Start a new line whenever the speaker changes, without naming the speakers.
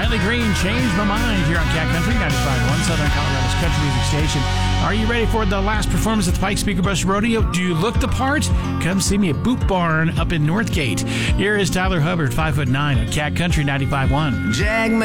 Riley Green, Changed My Mind, here on Cat Country 95.1, Southern Colorado's country music station. Are you ready for the last performance at the Pike Speaker Brush Rodeo? Do you look the part? Come see me at Boot Barn up in Northgate. Here is Tyler Hubbard, 5'9", at Cat Country 95.1.
Jag